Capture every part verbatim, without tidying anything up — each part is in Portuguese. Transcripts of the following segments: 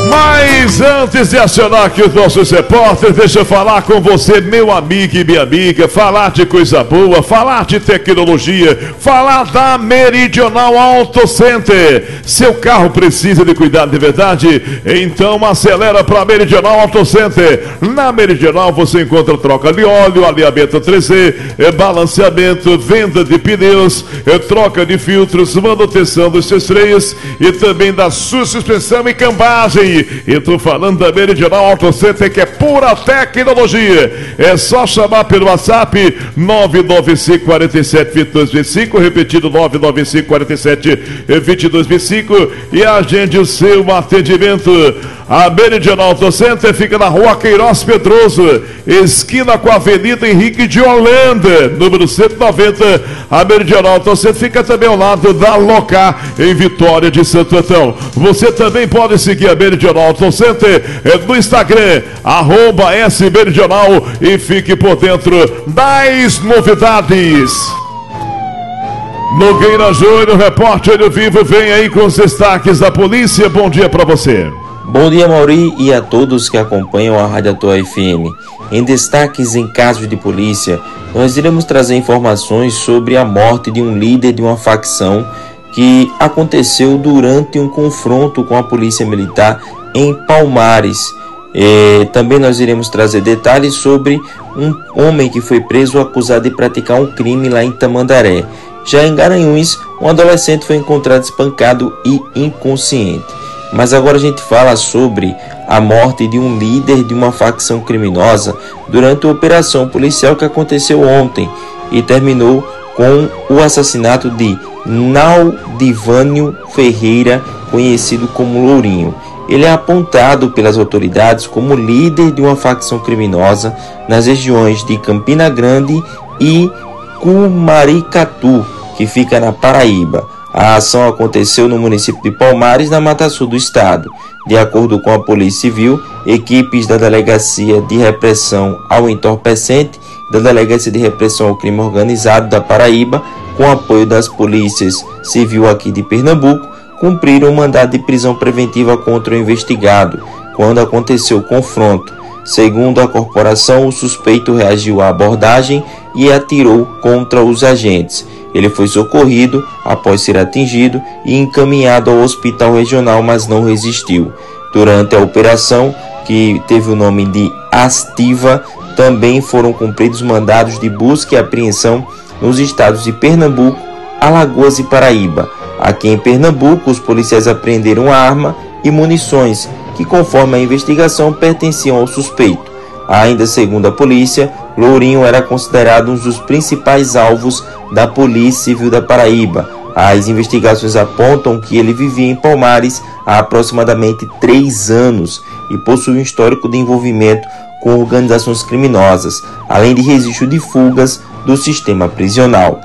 Mas antes de acionar aqui os nossos repórteres, deixa eu falar com você, meu amigo e minha amiga, falar de coisa boa, falar de tecnologia, falar da Meridional Auto Center. Seu carro precisa de cuidado de verdade? Então acelera para a Meridional Auto Center. Na Meridional você encontra troca de óleo, alinhamento três D, balanceamento, venda de pneus, troca de filtros, manutenção dos seus freios e também da sua suspensão e cambagem. Eu tô falando da Meridional Auto Center, que é pura tecnologia. É só chamar pelo WhatsApp nove nove cinco, quatro sete, dois dois dois cinco, repetido nove nove cinco, quatro sete, dois dois dois cinco, e agende o seu atendimento. A Meridional Auto Center fica na Rua Queiroz Pedroso, esquina com a Avenida Henrique de Holanda, número cento e noventa. A Meridional Auto Center fica também ao lado da Locar, em Vitória de Santo Antão. Você também pode seguir a Meridional Auto Center no Instagram, arroba S Meridional, e fique por dentro das novidades. Nogueira Júnior, repórter ao vivo, vem aí com os destaques da polícia. Bom dia para você. Bom dia, Mauri, e a todos que acompanham a Rádio Atual F M. Em destaques em casos de polícia, nós iremos trazer informações sobre a morte de um líder de uma facção que aconteceu durante um confronto com a Polícia Militar em Palmares. E também nós iremos trazer detalhes sobre um homem que foi preso acusado de praticar um crime lá em Tamandaré. Já em Garanhuns, um adolescente foi encontrado espancado e inconsciente. Mas agora a gente fala sobre a morte de um líder de uma facção criminosa durante a operação policial que aconteceu ontem e terminou com o assassinato de Naudivânio Ferreira, conhecido como Lourinho. Ele é apontado pelas autoridades como líder de uma facção criminosa nas regiões de Campina Grande e Cumaricatu, que fica na Paraíba. A ação aconteceu no município de Palmares, na Mata Sul do estado. De acordo com a Polícia Civil, equipes da Delegacia de Repressão ao Entorpecente, da Delegacia de Repressão ao Crime Organizado da Paraíba, com apoio das polícias civil aqui de Pernambuco, cumpriram o mandado de prisão preventiva contra o investigado, quando aconteceu o confronto. Segundo a corporação, o suspeito reagiu à abordagem e atirou contra os agentes. Ele foi socorrido após ser atingido e encaminhado ao hospital regional, mas não resistiu. Durante a operação, que teve o nome de Astiva, também foram cumpridos mandados de busca e apreensão nos estados de Pernambuco, Alagoas e Paraíba. Aqui em Pernambuco, os policiais apreenderam arma e munições que, conforme a investigação, pertenciam ao suspeito. Ainda segundo a polícia, Lourinho era considerado um dos principais alvos da Polícia Civil da Paraíba. As investigações apontam que ele vivia em Palmares há aproximadamente três anos e possui um histórico de envolvimento com organizações criminosas, além de registro de fugas do sistema prisional.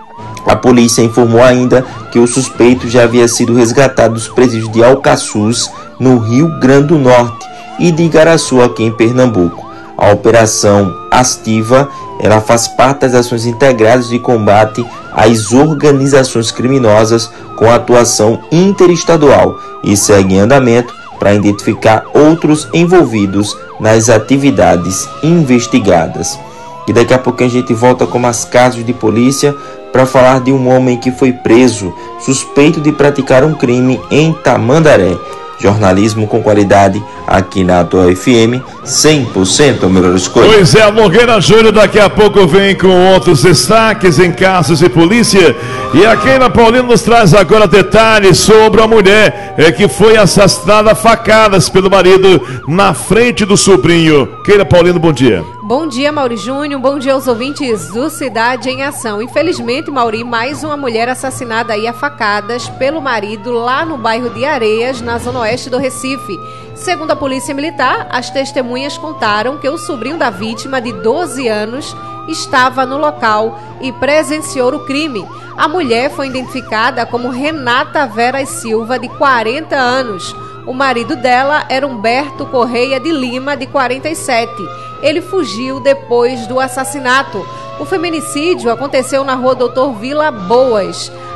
A polícia informou ainda que o suspeito já havia sido resgatado dos presídios de Alcaçuz, no Rio Grande do Norte, e de Igaraçu, aqui em Pernambuco. A Operação Astiva, ela faz parte das ações integradas de combate às organizações criminosas com atuação interestadual e segue em andamento para identificar outros envolvidos nas atividades investigadas. E daqui a pouco a gente volta com mais casos de polícia para falar de um homem que foi preso suspeito de praticar um crime em Tamandaré. Jornalismo com qualidade aqui na Atual F M, cem por cento a melhor escolha. Pois é, Nogueira Júnior daqui a pouco vem com outros destaques em casos de polícia. E a Keila Paulino nos traz agora detalhes sobre a mulher é, que foi assassinada a facadas pelo marido na frente do sobrinho. Keila Paulino, bom dia. Bom dia, Mauri Júnior. Bom dia aos ouvintes do Cidade em Ação. Infelizmente, Mauri, mais uma mulher assassinada aí a facadas pelo marido lá no bairro de Areias, na zona oeste do Recife. Segundo a Polícia Militar, as testemunhas contaram que o sobrinho da vítima, de doze anos, estava no local e presenciou o crime. A mulher foi identificada como Renata Vera Silva, de quarenta anos. O marido dela era Humberto Correia de Lima, de quarenta e sete. Ele fugiu depois do assassinato. O feminicídio aconteceu na rua Doutor Vila Boas.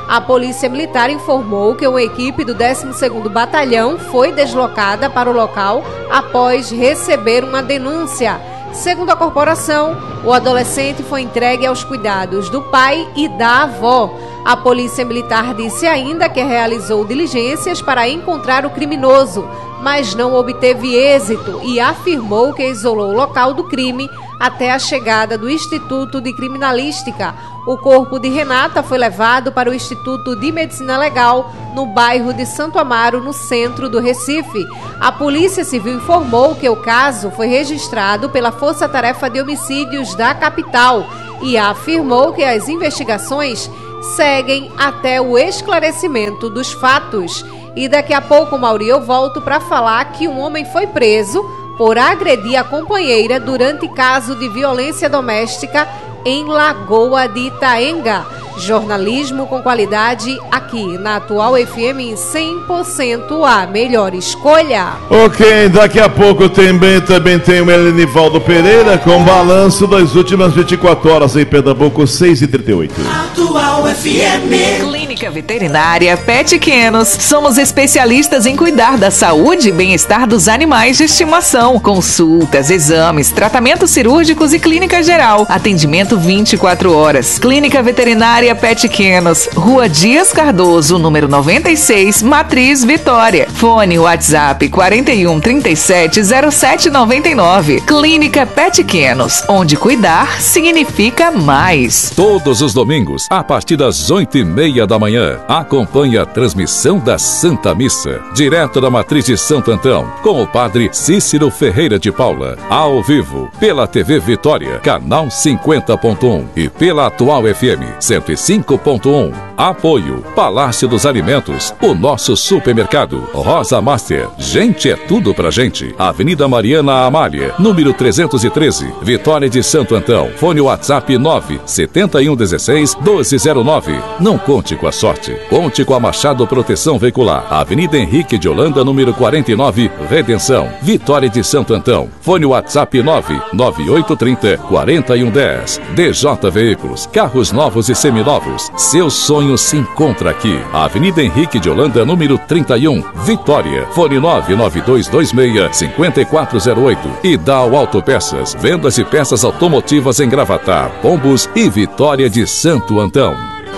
A Polícia Militar informou que uma equipe do décimo segundo Batalhão foi deslocada para o local após receber uma denúncia. Segundo a corporação, o adolescente foi entregue aos cuidados do pai e da avó. A Polícia Militar disse ainda que realizou diligências para encontrar o criminoso, mas não obteve êxito e afirmou que isolou o local do crime até a chegada do Instituto de Criminalística. O corpo de Renata foi levado para o Instituto de Medicina Legal, no bairro de Santo Amaro, no centro do Recife. A Polícia Civil informou que o caso foi registrado pela Força Tarefa de Homicídios da capital e afirmou que as investigações seguem até o esclarecimento dos fatos. E daqui a pouco, Mauri, eu volto para falar que um homem foi preso por agredir a companheira durante caso de violência doméstica em Lagoa de Itaenga. Jornalismo com qualidade aqui na Atual F M cem por cento a melhor escolha. Ok, daqui a pouco também, também tem o Elenivaldo Pereira com balanço das últimas vinte e quatro horas em Pernambuco, seis e trinta e oito. Atual F M. Clínica Veterinária Petquenos. Somos especialistas em cuidar da saúde e bem-estar dos animais de estimação. Consultas, exames, tratamentos cirúrgicos e clínica geral. Atendimento vinte e quatro horas. Clínica Veterinária Petquenos, Rua Dias Cardoso, número noventa e seis, Matriz, Vitória. Fone WhatsApp quarenta e um, trinta e sete, zero sete noventa e nove. Clínica Petquenos, onde cuidar significa mais. Todos os domingos, a partir das oito e meia da manhã, acompanhe a transmissão da Santa Missa, direto da Matriz de Santo Antão, com o padre Cícero Ferreira de Paula, ao vivo, pela T V Vitória, canal cinquenta ponto um e pela Atual F M cento e cinco ponto um. Apoio Palácio dos Alimentos, o nosso supermercado. Rosa Master, gente é tudo pra gente. Avenida Mariana Amália, número trezentos e treze, Vitória de Santo Antão. Fone WhatsApp nove sete um um seis, um dois zero nove. Não conte com a sorte, conte com a Machado Proteção Veicular. Avenida Henrique de Holanda, número quarenta e nove, Redenção, Vitória de Santo Antão. Fone WhatsApp nove nove oito três zero, quatro um um zero. D J Veículos, carros novos e seminovos. Seu sonho se encontra aqui. Avenida Henrique de Holanda, número trinta e um, Vitória. Fone nove nove dois dois seis, cinco quatro zero oito. E Dal Autopeças, vendas e peças automotivas em Gravatá, Pombos e Vitória de Santo Antão.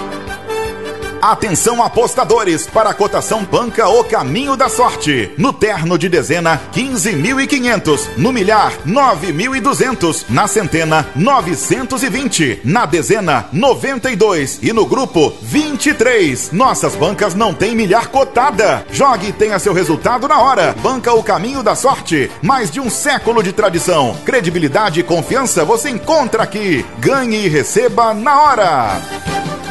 Atenção apostadores para a cotação banca O Caminho da Sorte. No terno de dezena, quinze mil e quinhentos. No milhar, nove mil e duzentos. Na centena, novecentos e vinte. Na dezena, noventa e dois. E no grupo, vinte e três. Nossas bancas não têm milhar cotada. Jogue e tenha seu resultado na hora. Banca O Caminho da Sorte. Mais de um século de tradição. Credibilidade e confiança você encontra aqui. Ganhe e receba na hora.